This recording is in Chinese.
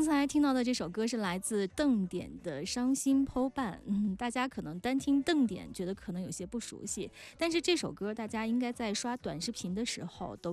才听到的这首歌是来自邓典的《伤心剖半》。大家可能单听邓典觉得可能有些不熟悉，但是这首歌大家应该在刷短视频的时候都